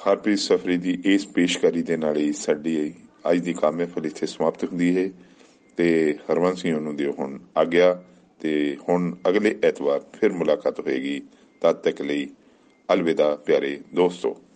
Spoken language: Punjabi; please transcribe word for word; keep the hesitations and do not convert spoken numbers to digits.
ਹਰਪ੍ਰੀਤ ਸਫਰੀ ਦੀ ਇਸ ਪੇਸ਼ਕਾਰੀ ਦੇ ਨਾਲ ਹੀ ਸਾਡੀ ਅੱਜ ਦੀ ਕੰਮ ਮਹਿਫਲ ਇੱਥੇ ਸਮਾਪਤ ਹੁੰਦੀ ਹੈ ਤੇ ਹਰਵੰਸ ਸਿੰਘ ਨੂੰ ਦਿਓ ਹੁਣ ਆਗਿਆ ਤੇ ਹੁਣ ਅਗਲੇ ਐਤਵਾਰ ਫਿਰ ਮੁਲਾਕਾਤ ਹੋਏਗੀ। ਤਦ ਤੱਕ ਲਈ ਅਲਵਿਦਾ ਪਿਆਰੇ ਦੋਸਤੋ।